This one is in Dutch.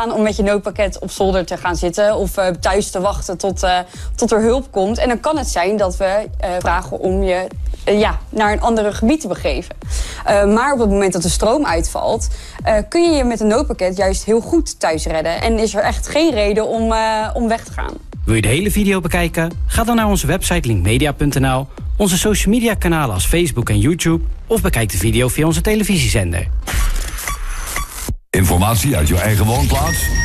staan om met je noodpakket op zolder te gaan zitten of thuis te wachten tot er hulp komt. En dan kan het zijn dat we vragen om je naar een andere gebied te begeven. Maar op het moment dat de stroom uitvalt, kun je je met een noodpakket juist heel goed thuis redden. En is er echt geen reden om weg te gaan. Wil je de hele video bekijken? Ga dan naar onze website linkmedia.nl, onze social media kanalen als Facebook en YouTube of bekijk de video via onze televisiezender. Informatie uit jouw eigen woonplaats?